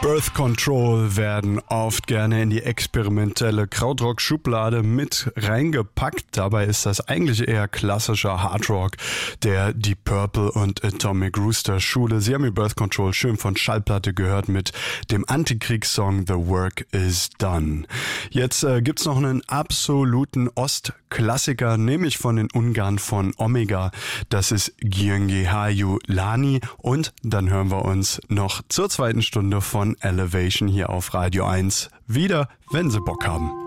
Birth Control werden oft gerne in die experimentelle Krautrock-Schublade mit reingepackt. Dabei ist das eigentlich eher klassischer Hardrock der Deep Purple und Atomic Rooster Schule. Sie haben die Birth Control schön von Schallplatte gehört mit dem Antikriegssong The Work Is Done. Jetzt gibt's noch einen absoluten Ostklassiker, nämlich von den Ungarn von Omega. Das ist Gyöngy Hajó Lány und dann hören wir uns noch zur zweiten Stunde von Elevation hier auf Radio 1 wieder, wenn Sie Bock haben.